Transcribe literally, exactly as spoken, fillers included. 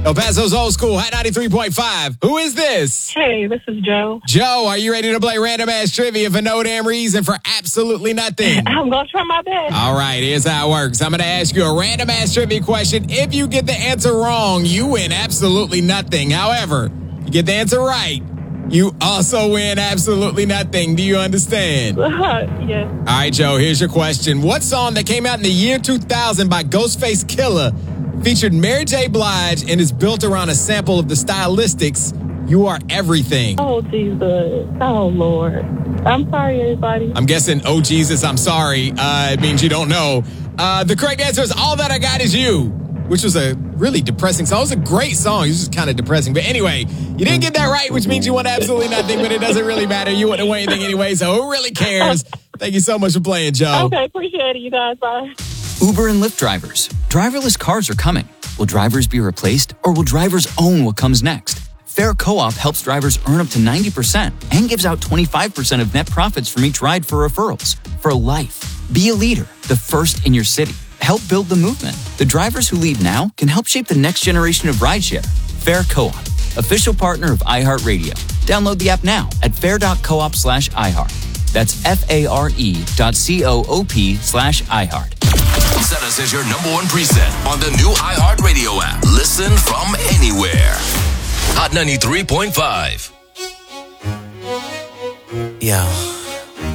El Paso's Old School, Hot ninety-three point five. Who is this? Hey, this is Joe. Joe, are you ready to play random ass trivia for no damn reason for absolutely nothing? I'm going to try my best. All right, here's how it works. I'm going to ask you a random ass trivia question. If you get the answer wrong, you win absolutely nothing. However, you get the answer right, you also win absolutely nothing. Do you understand? Yes. All right, Joe, here's your question. What song that came out in the year two thousand by Ghostface Killah featured Mary J. Blige and is built around a sample of the Stylistics' You Are Everything? Oh, Jesus. Oh, Lord. I'm sorry, everybody. I'm guessing, oh, Jesus, I'm sorry. Uh, it means you don't know. Uh, the correct answer is All That I Got Is You, which was a really depressing song. It was a great song. It was just kind of depressing. But anyway, you didn't get that right, which means you won absolutely nothing, but it doesn't really matter. You wouldn't win anything anyway, so who really cares? Thank you so much for playing, Joe. Okay, appreciate it, you guys. Bye. Uber and Lyft drivers. Driverless cars are coming. Will drivers be replaced, or will drivers own what comes next? Fair Co-op helps drivers earn up to ninety percent and gives out twenty-five percent of net profits from each ride for referrals. For life. Be a leader, the first in your city. Help build the movement. The drivers who lead now can help shape the next generation of rideshare. Fair Co-op, official partner of iHeartRadio. Download the app now at fair.coop slash iHeart. That's F-A-R-E dot C-O-O-P slash iHeart. Set us as your number one preset on the new iHeartRadio app. Listen from anywhere. Hot ninety-three point five. Yo.